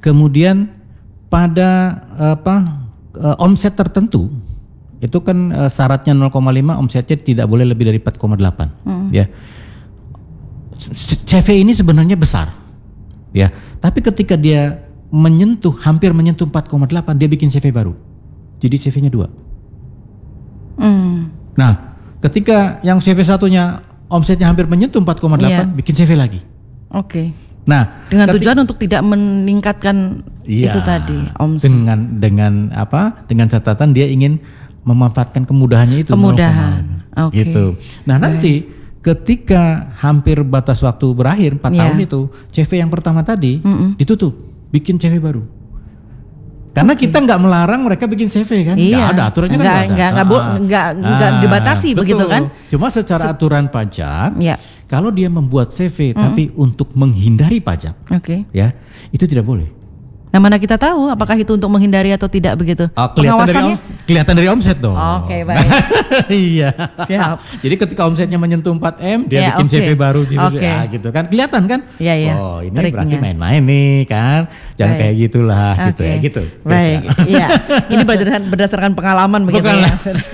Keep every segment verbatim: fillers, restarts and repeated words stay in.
Kemudian pada apa uh, omset tertentu itu kan uh, syaratnya nol koma lima, omsetnya tidak boleh lebih dari empat koma delapan. Hmm. Ya. C V ini sebenarnya besar. Ya, tapi ketika dia menyentuh hampir menyentuh empat koma delapan, dia bikin C V baru. Jadi C V-nya dua. Hmm. Nah, ketika yang C V satunya omsetnya hampir menyentuh empat koma delapan, yeah. bikin C V lagi. Oke. Okay. Nah, dengan tujuan untuk tidak meningkatkan iya, itu tadi omset. Dengan dengan apa? Dengan catatan dia ingin memanfaatkan kemudahannya itu. Kemudahan. Oke. Okay. Gitu. Nah, nanti ketika hampir batas waktu berakhir empat yeah. tahun itu, C V yang pertama tadi mm-mm. ditutup, bikin C V baru. Karena okay. kita nggak melarang mereka bikin C V kan, nggak iya. ada aturannya nggak, kan nggak nggak nggak ah, nggak nggak ah, dibatasi betul. Begitu kan? Cuma secara aturan pajak, ya. kalau dia membuat C V mm-hmm. tapi untuk menghindari pajak, okay. ya itu tidak boleh. Nah, mana kita tahu apakah itu untuk menghindari atau tidak begitu? Oh, kelihatan dari omset, kelihatan dari omset dong. Oke, okay, baik. Iya. Siap. Jadi ketika omsetnya menyentuh empat M, dia ya, bikin okay. C V baru gitu, okay. ah, gitu kan. Kelihatan kan? Iya, iya. Oh, ini Triknya. Berarti main-main nih kan. Jangan baik. Kayak gitulah okay. gitu ya, gitu. Baik. Iya. Ini berdasarkan, berdasarkan pengalaman begitu ya.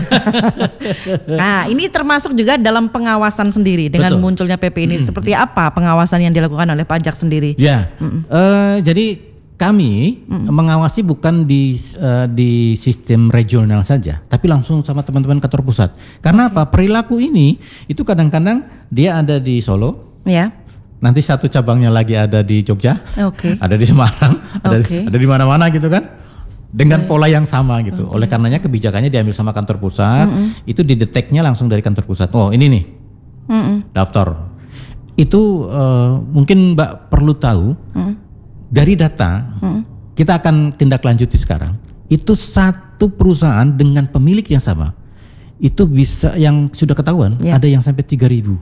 Nah, ini termasuk juga dalam pengawasan sendiri dengan Betul. Munculnya P P ini. Mm-hmm. Seperti apa pengawasan yang dilakukan oleh pajak sendiri? Ya. Uh, jadi kami mm. mengawasi bukan di uh, di sistem regional saja, tapi langsung sama teman-teman kantor pusat. Karena okay. apa? Perilaku ini itu kadang-kadang dia ada di Solo, ya. Nanti satu cabangnya lagi ada di Jogja, okay. ada di Semarang, ada okay. ada di mana-mana gitu kan, dengan pola yang sama gitu. Okay. Oleh karenanya kebijakannya diambil sama kantor pusat, mm-mm. itu dideteknya langsung dari kantor pusat. Oh ini nih, mm-mm. daftar. Itu uh, mungkin Mbak perlu tahu. Mm. Dari data, hmm. kita akan tindak lanjuti sekarang. Itu satu perusahaan dengan pemilik yang sama, itu bisa yang sudah ketahuan ya. Ada yang sampai tiga ribu.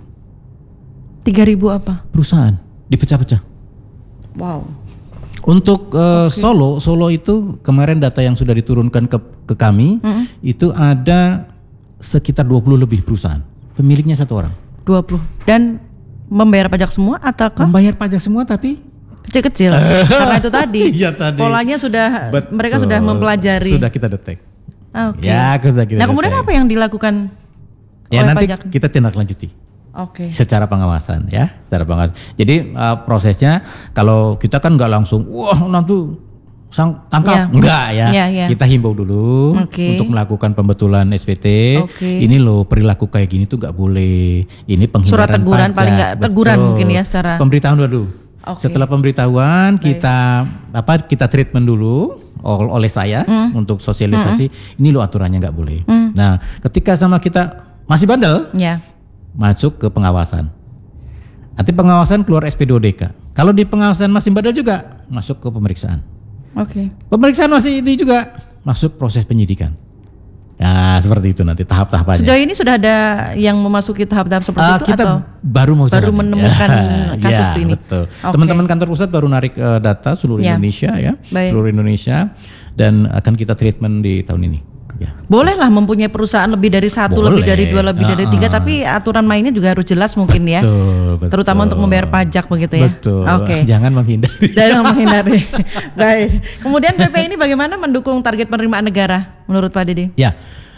tiga ribu apa? Perusahaan dipecah-pecah. Wow. Untuk uh, okay. Solo, Solo itu kemarin data yang sudah diturunkan ke ke kami, hmm. itu ada sekitar dua puluh lebih perusahaan. Pemiliknya satu orang. dua puluh. Dan membayar pajak semua ataukah? Membayar pajak semua tapi kecil-kecil. Karena itu tadi, iya, tadi. polanya sudah Betul. Mereka sudah mempelajari. Sudah kita detek. Oke. Okay. Ya, sudah kita. Nah, kemudian detek. Apa yang dilakukan ya, oleh nanti pajak? Kita tindak lanjuti. Oke. Okay. Secara pengawasan ya, secara pengawasan. Jadi uh, prosesnya kalau kita kan nggak langsung, wah nanti sang tangkap, ya. Enggak ya. Ya, ya. Kita himbau dulu okay. untuk melakukan pembetulan S P T. Okay. Ini loh perilaku kayak gini tuh nggak boleh. Ini penghindaran surat teguran pajak. Paling nggak teguran Betul. Mungkin ya secara pemberitahuan dulu. Okay. Setelah pemberitahuan Baik. kita apa kita treatment dulu oleh saya mm. untuk sosialisasi. Mm. Ini lo aturannya nggak boleh. Mm. Nah, ketika sama kita masih bandel, yeah. masuk ke pengawasan. Nanti pengawasan keluar S P dua D K. Kalau di pengawasan masih bandel juga masuk ke pemeriksaan. Oke. Okay. Pemeriksaan masih ini juga masuk proses penyidikan. Nah, seperti itu nanti tahap-tahapannya. Sejauh ini sudah ada yang memasuki tahap-tahap seperti uh, itu kita atau baru mau baru jalan. menemukan ya, kasus ya, ini? Betul. Okay. Teman-teman kantor pusat baru narik uh, data seluruh ya. Indonesia ya, Baik. seluruh Indonesia dan akan kita treatment di tahun ini. Ya. Bolehlah mempunyai perusahaan lebih dari satu, Boleh. lebih dari dua, lebih uh-uh. dari tiga, tapi aturan mainnya juga harus jelas mungkin ya. Betul, betul. Terutama untuk membayar pajak begitu ya. Betul. Oke. Okay. Jangan menghindari. Jangan menghindari. Baik. Kemudian P P ini bagaimana mendukung target penerimaan negara menurut Pak Dede? Ya.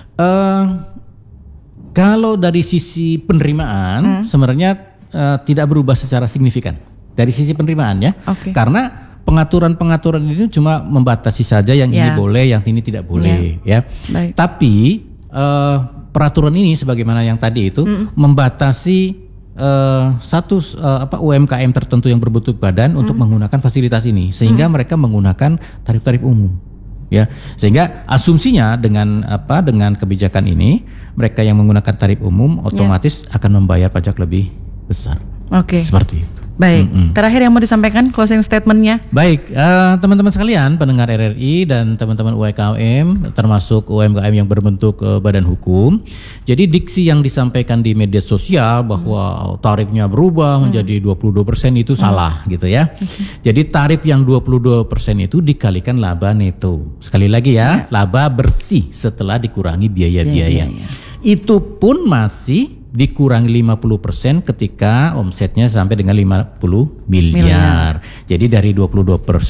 Uh, kalau dari sisi penerimaan hmm. sebenarnya uh, tidak berubah secara signifikan dari sisi penerimaan ya, okay. karena pengaturan-pengaturan ini cuma membatasi saja yang yeah. ini boleh, yang ini tidak boleh yeah. ya. Baik. Tapi uh, peraturan ini sebagaimana yang tadi itu hmm. membatasi uh, satu uh, apa U M K M tertentu yang berbentuk badan hmm. untuk menggunakan fasilitas ini sehingga hmm. mereka menggunakan tarif-tarif umum. Ya, sehingga asumsinya dengan apa dengan kebijakan ini mereka yang menggunakan tarif umum otomatis ya. akan membayar pajak lebih besar. Oke. Okay. Seperti itu. Baik. Mm-mm. Terakhir yang mau disampaikan closing statementnya. Baik, uh, teman-teman sekalian pendengar R R I dan teman-teman U M K M termasuk U M K M yang berbentuk uh, badan hukum. Jadi diksi yang disampaikan di media sosial bahwa tarifnya berubah hmm. menjadi dua puluh dua persen itu hmm. salah gitu ya. Okay. Jadi tarif yang dua puluh dua persen itu dikalikan laba neto. Sekali lagi ya, ya. laba bersih setelah dikurangi biaya-biaya. Ya, ya, ya. Itu pun masih dikurangi lima puluh persen ketika omsetnya sampai dengan lima puluh miliar. Miliar. Jadi dari dua puluh dua persen